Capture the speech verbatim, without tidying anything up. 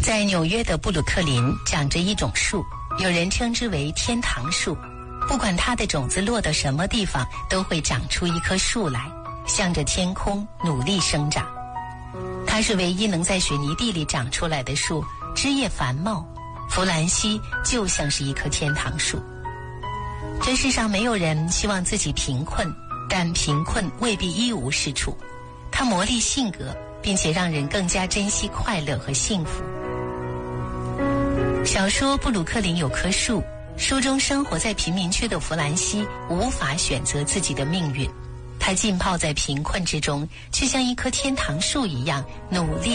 在纽约的布鲁克林长着一种树，有人称之为天堂树。不管它的种子落到什么地方，都会长出一棵树来，向着天空努力生长。它是唯一能在水泥地里长出来的树，枝叶繁茂。弗兰西就像是一棵天堂树。这世上没有人希望自己贫困，但贫困未必一无是处。它磨砺性格，并且让人更加珍惜快乐和幸福。小说《布鲁克林有棵树》，书中生活在贫民区的弗兰西无法选择自己的命运，他浸泡在贫困之中，却像一棵天堂树一样努力